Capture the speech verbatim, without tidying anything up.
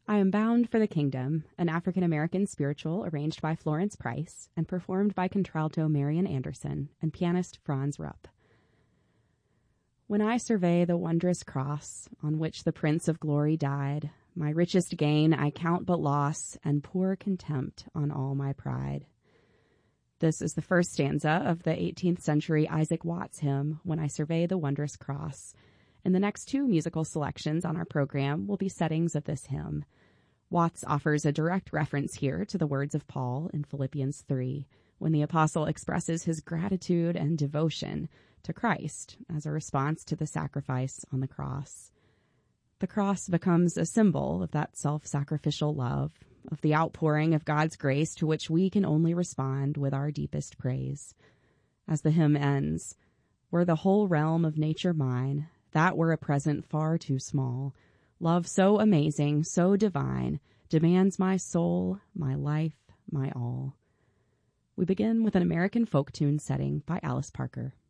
I Am Bound for the Kingdom, an African-American spiritual arranged by Florence Price and performed by contralto Marian Anderson and pianist Franz Rupp. When I survey the wondrous cross on which the Prince of Glory died, my richest gain I count but loss and pour contempt on all my pride. This is the first stanza of the eighteenth century Isaac Watts hymn, When I Survey the Wondrous Cross, and the next two musical selections on our program will be settings of this hymn. Watts offers a direct reference here to the words of Paul in Philippians three, when the apostle expresses his gratitude and devotion to Christ as a response to the sacrifice on the cross. The cross becomes a symbol of that self-sacrificial love, of the outpouring of God's grace to which we can only respond with our deepest praise. As the hymn ends, were the whole realm of nature mine, that were a present far too small. Love so amazing, so divine, demands my soul, my life, my all. We begin with an American folk tune setting by Alice Parker.